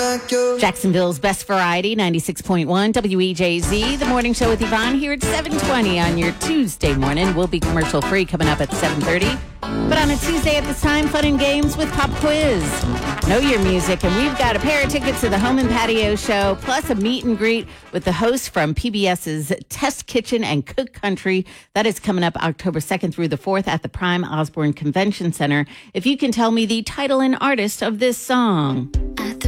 like you. Jacksonville's Best Variety, 96.1 WEJZ. The morning show with Yvonne here at 7:20 on your Tuesday morning. We'll be commercial free coming up at 7:30. But on a Tuesday at this time, fun and games with Pop Quiz. Know your music, and we've got a pair of tickets to the Home and Patio Show, plus a meet and greet with the hosts from PBS's Test Kitchen and Cook Country. That is coming up October 2nd through the 4th at the Prime Osborne Convention Center. If you can tell me the title and artist of this song.